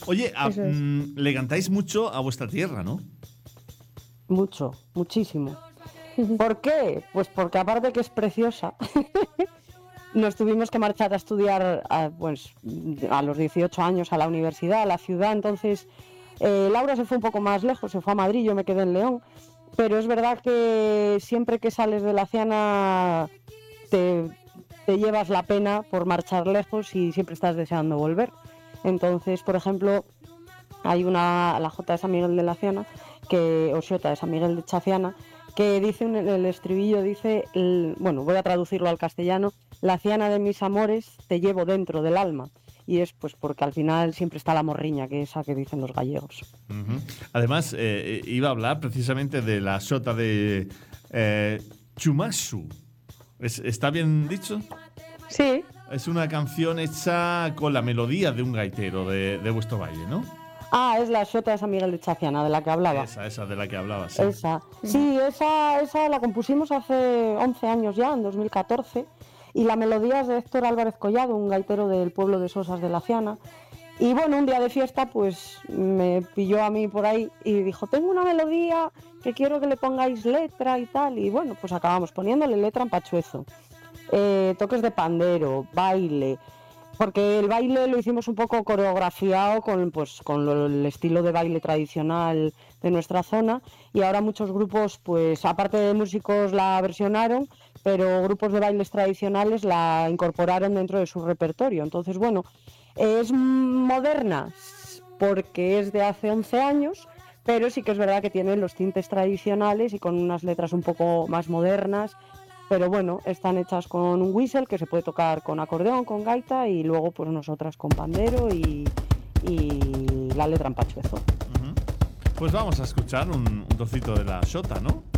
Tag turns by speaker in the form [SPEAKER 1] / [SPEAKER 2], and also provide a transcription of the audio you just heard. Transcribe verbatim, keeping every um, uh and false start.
[SPEAKER 1] Oye, a,
[SPEAKER 2] Eso es.
[SPEAKER 1] mm, le cantáis mucho a vuestra tierra, ¿no?
[SPEAKER 3] Mucho, muchísimo. ¿Por qué? Pues porque aparte que es preciosa, nos tuvimos que marchar a estudiar a, pues, a los dieciocho años a la universidad, a la ciudad. Entonces, eh, Laura se fue un poco más lejos, se fue a Madrid, yo me quedé en León. Pero es verdad que siempre que sales de la Ciana te, te llevas la pena por marchar lejos y siempre estás deseando volver. Entonces, por ejemplo, hay una, la Jota de San Miguel de la Ciana, que, o Xota de San Miguel de Chaciana, que dice en el estribillo, dice, el, bueno, voy a traducirlo al castellano: la Ciana de mis amores te llevo dentro del alma. Y es pues porque al final siempre está la morriña, que es esa que dicen los gallegos.
[SPEAKER 1] Uh-huh. Además, eh, iba a hablar precisamente de la Xota de eh, Chumasu. ¿Es, ¿Está bien dicho?
[SPEAKER 3] Sí.
[SPEAKER 1] Es una canción hecha con la melodía de un gaitero de, de vuestro valle, ¿no?
[SPEAKER 3] Ah, es la Xota de San Miguel de Chaciana, de la que hablaba.
[SPEAKER 1] Esa, esa de la que hablabas. Sí.
[SPEAKER 3] Esa. Sí, esa, esa la compusimos hace once años ya, en dos mil catorce. Y la melodía es de Héctor Álvarez Collado, un gaitero del pueblo de Sosas de la Ciana. Y bueno, un día de fiesta pues me pilló a mí por ahí y dijo: tengo una melodía que quiero que le pongáis letra y tal. Y bueno, pues acabamos poniéndole letra en pachuezo. Eh, toques de pandero, baile, porque el baile lo hicimos un poco coreografiado con, pues, con lo, el estilo de baile tradicional de nuestra zona, y ahora muchos grupos, pues aparte de músicos, la versionaron, pero grupos de bailes tradicionales la incorporaron dentro de su repertorio. Entonces, bueno, es moderna porque es de hace once años, pero sí que es verdad que tiene los tintes tradicionales y con unas letras un poco más modernas. Pero bueno, están hechas con un whistle que se puede tocar con acordeón, con gaita, y luego pues nosotras con pandero y, y la letra en pachuezo.
[SPEAKER 1] Uh-huh. Pues vamos a escuchar un, un trocito de la Xota, ¿no?